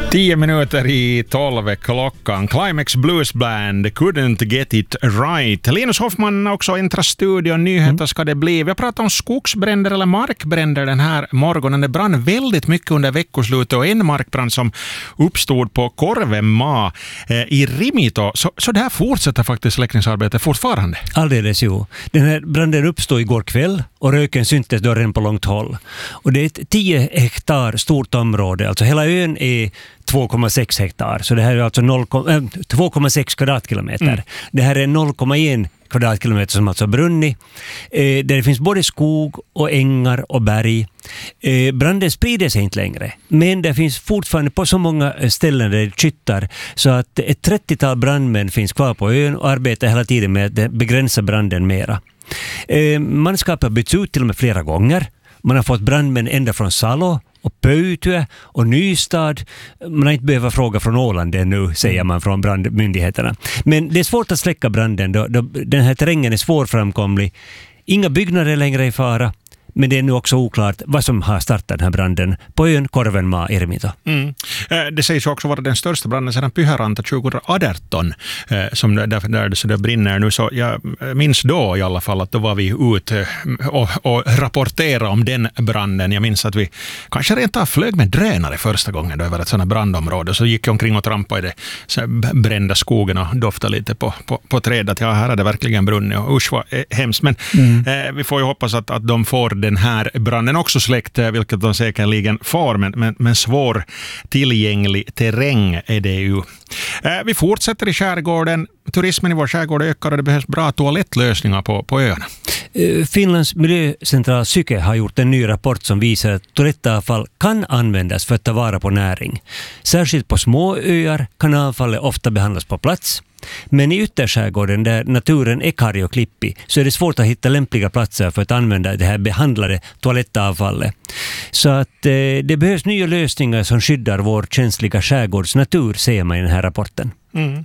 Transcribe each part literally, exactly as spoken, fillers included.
Tio minuter i tolv klockan. Climax Blues Band, Couldn't Get It Right. Linus Hoffman också intra studion. Nyheter mm. ska det bli. Vi har pratat om skogsbränder eller markbränder den här morgonen. Det brann väldigt mycket under veckoslutet och en markbrand som uppstod på Korvenmaa eh, i Rimito. Så, så det här fortsätter faktiskt släckningsarbetet fortfarande. Alldeles jo. Den här branden uppstod igår kväll och röken syntes då redan på långt håll. Och det är ett tio hektar stort område. Alltså hela ön är två komma sex hektar. Så det här är alltså två komma sex kvadratkilometer. Mm. Det här är noll komma ett kvadratkilometer som alltså brunnit. Eh, där det finns både skog och ängar och berg. Eh, branden sprider sig inte längre. Men det finns fortfarande på så många ställen där det skyttar så att ett trettiotal brandmän finns kvar på ön och arbetar hela tiden med att begränsa branden mera. Eh, manskapet har bytts ut till och med flera gånger. Man har fått brandmän ända från Salo och Pöytyä och Nystad. Man har inte behövt fråga från Åland ännu, säger man från brandmyndigheterna. Men det är svårt att släcka branden då, då den här terrängen är svårframkomlig. Inga byggnader längre i fara. Men det är nu också oklart vad som har startat den här branden på ön Korvenmaa i Rimito. Mm. Det sägs också vara den största branden sedan Pyhäranta tjugoarton som där, där det, så det brinner nu. Så jag minns då i alla fall att då var vi ute och, och rapporterade om den branden. Jag minns att vi kanske rent av flög med drönare första gången då över ett sådant brandområde. Så gick jag omkring och trampade i det så brända skogen och doftade lite på, på, på trädet. Ja, här är det verkligen brunnit och usch vad hemskt. Men mm. eh, vi får ju hoppas att, att de får den här branden också släckt, vilket de säkerligen får, men, men, men svår tillgänglig terräng är det ju. Eh, vi fortsätter i skärgården. Turismen i vår skärgård ökar och det behövs bra toalettlösningar på, på öarna. Finlands miljöcentral Psyke har gjort en ny rapport som visar att toalettavfall kan användas för att ta vara på näring. Särskilt på små öar kan avfallet ofta behandlas på plats. Men i ytterskärgården där naturen är karg och klippig så är det svårt att hitta lämpliga platser för att använda det här behandlade toalettavfallet. Så att eh, det behövs nya lösningar som skyddar vår känsliga skärgårdsnatur, säger man i den här rapporten. Mm.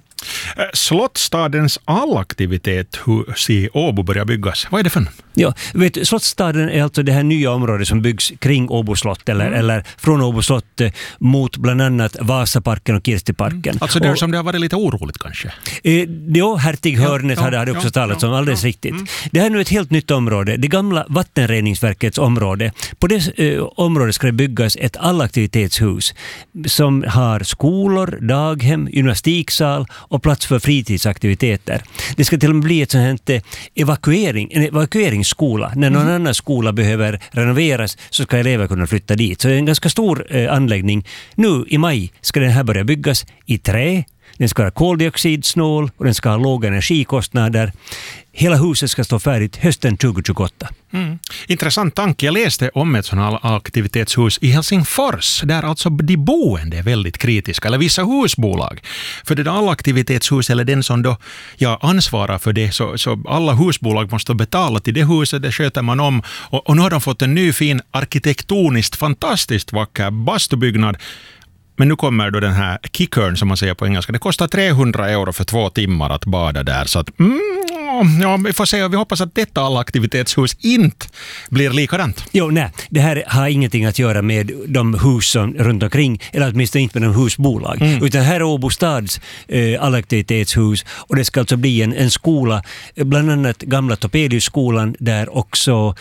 Slottstadens allaktivitetshus i Åbo börjar byggas. Vad är det för? Ja, vet, Slottstaden är alltså det här nya området som byggs kring Åbo slott eller, mm. eller från Åbo slott mot bland annat Vasaparken och Kirstiparken. Mm. Alltså det och, som det har varit lite oroligt kanske. Eh, ja, Hertighörnet ja, hade, hade också ja, talats ja, om alldeles ja, riktigt. Mm. Det här är nu ett helt nytt område, det gamla vattenreningsverkets område. På det eh, området ska det byggas ett allaktivitetshus som har skolor, daghem, gymnastiksal och plats för fritidsaktiviteter. Det ska till och med bli ett sånt här evakuering, en evakueringsskola. När någon mm. annan skola behöver renoveras så ska elever kunna flytta dit. Så det är en ganska stor eh, anläggning. Nu i maj ska den här börja byggas i trä. Den ska vara koldioxidsnål och den ska ha låga energikostnader. Hela huset ska stå färdigt hösten tjugohundratjugoåtta. Mm. Intressant tanke. Jag läste om ett sådant aktivitetshus i Helsingfors där alltså de boende är väldigt kritiska, eller vissa husbolag. För det där allaktivitetshus eller den som då ja, ansvarar för det, så, så alla husbolag måste betala till det huset, det sköter man om. Och, och nu har de fått en ny fin arkitektoniskt fantastiskt vacker bastubyggnad. Men nu kommer då den här kickern som man säger på engelska. Det kostar trehundra euro för två timmar att bada där. Så att, mm, ja, vi får se och vi hoppas att detta allaktivitetshus inte blir likadant. Jo, nej. Det här har ingenting att göra med de hus som runt omkring, eller åtminstone inte med de husbolag. Mm. Utan här är Åbo stads eh, allaktivitetshus och det ska alltså bli en, en skola, bland annat gamla Topeliusskolan där också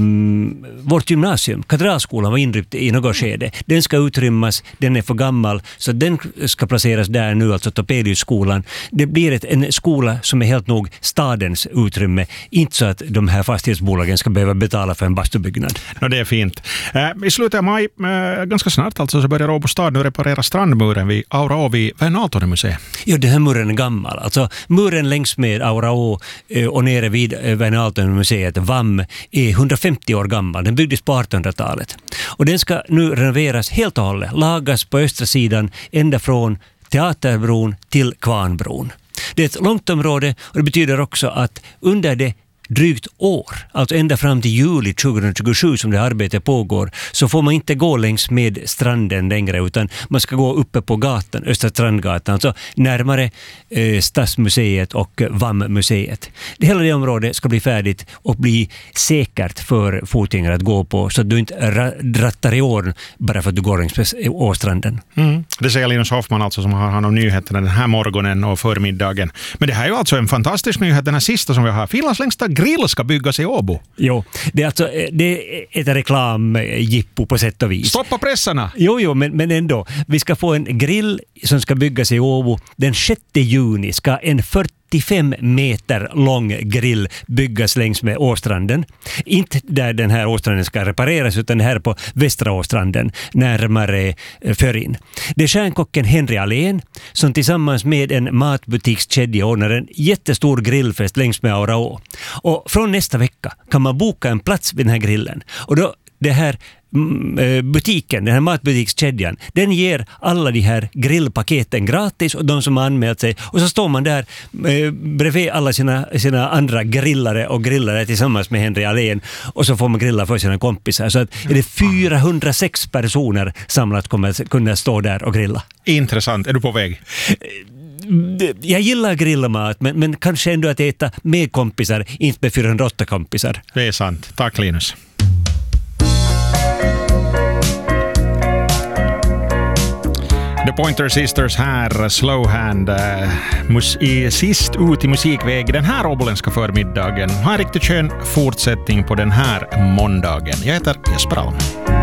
um, vårt gymnasium, Katedralskolan, var inrymt i något skede. Den ska utrymmas, den är för gammal, så den ska placeras där nu, alltså Topeliusskolan. Det blir ett, en skola som är helt nog stadens utrymme, inte så att de här fastighetsbolagen ska behöva betala för en bastubyggnad. No, det är fint. Eh, I slutet av maj, eh, ganska snart alltså, så börjar Åbo stad nu reparera strandmuren vid Auraå vid Vänaltonemuseet. Ja, den här muren är gammal. Alltså muren längs med Auraå eh, och nere vid eh, Vänaltonemuseet, V A M, är hundrafemtio år gammal. Den byggdes på artonhundratalet. Och den ska nu renoveras helt och hållet, lagas på östra sidan ända från Teaterbron till Kvarnbron. Det är ett långt område och det betyder också att under det drygt år, alltså ända fram till juli tjugohundratjugosju som det arbetet pågår, så får man inte gå längs med stranden längre, utan man ska gå uppe på gatan, Östra Strandgatan, alltså närmare eh, Stadsmuseet och V A M-museet. Det hela det området ska bli färdigt och bli säkert för fotgängare att gå på, så att du inte ra- rattar i år bara för att du går längs Åstranden. Mm. Det säger Linus Hoffman alltså, som har hand om nyheterna den här morgonen och förmiddagen. Men det här är ju alltså en fantastisk nyhet, den här sista som vi har. Finlands längsta grill ska byggas i Åbo. Jo, det är alltså det är ett reklamjippo på sätt och vis. Stoppa pressarna! Jo, jo, men, men ändå. Vi ska få en grill som ska byggas i Åbo. Den sjätte juni ska en fyrtiofem meter lång grill byggas längs med Åstranden. Inte där den här Åstranden ska repareras, utan här på Västra Åstranden, närmare Förin. Det är stjärnkocken Henry Alén som tillsammans med en matbutikskedja ordnar en jättestor grillfest längs med Auraå. Och från nästa vecka kan man boka en plats vid den här grillen. Och då det här butiken, den här matbutikskedjan, den ger alla de här grillpaketen gratis och de som har anmält sig, och så står man där eh, bredvid alla sina, sina andra grillare och grillare tillsammans med Henry Alén, och så får man grilla för sina kompisar. Så att är det fyrahundrasex personer samlat kommer kunna stå där och grilla. Intressant. Är du på väg? Jag gillar grillmat, men, men kanske ändå att äta med kompisar, inte med fyrahundraåtta kompisar. Det är sant. Tack Linus. The Pointer Sisters här, Slow Hand, äh, mus- i, sist ut i musikväg den här åboländska förmiddagen. Ha en riktigt skön fortsättning på den här måndagen. Jag heter Jesper Alm.